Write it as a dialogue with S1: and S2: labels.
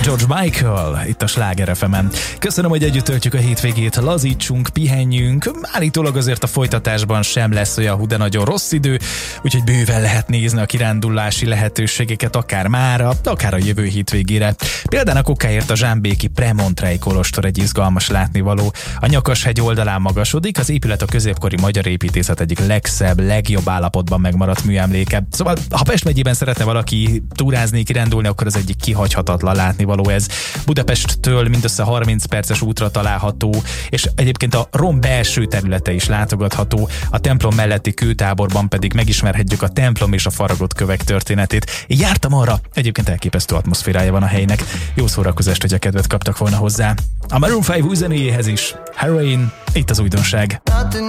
S1: George Michael, itt a Sláger FM-en. Köszönöm, hogy együtt töltjük a hétvégét, lazítsunk, pihenjünk. Állítólag azért a folytatásban sem lesz olyan hú de nagyon rossz idő, úgyhogy bőven lehet nézni a kirándulási lehetőségeket akár mára, akár a jövő hétvégére. Például a okáért a zsámbéki Premontrei kolostor egy izgalmas látnivaló. A Nyakashegy oldalán magasodik, az épület a középkori magyar építészet egyik legszebb, legjobb állapotban megmaradt műemléke. Szóval, ha Pest megyében szeretne valaki túrázni, kirándulni, akkor az egyik kihagyhatatlan látnivaló ez. Budapesttől mindössze 30 perces útra található, és egyébként a Rom belső területe is látogatható, a templom melletti kőtáborban pedig megismerhetjük a templom és a faragott kövek történetét. Én jártam arra, egyébként elképesztő atmoszférája van a helynek. Jó szórakozást, hogy a kedvet kaptak volna hozzá. A Maroon 5 új zenéjéhez is. Heroin, itt az újdonság.